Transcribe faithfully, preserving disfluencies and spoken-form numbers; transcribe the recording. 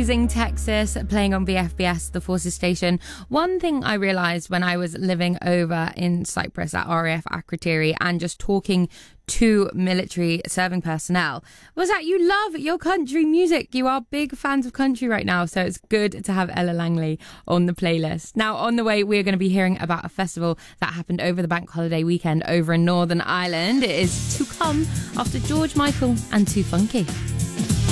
Losing Texas, playing on V F B S, the Forces station. One thing I realised when I was living over in Cyprus at R A F Akrotiri and just talking to military serving personnel was that you love your country music. You are big fans of country right now, so it's good to have Ella Langley on the playlist. Now, on the way, we're going to be hearing about a festival that happened over the bank holiday weekend over in Northern Ireland. It is to come after George Michael and Too Funky.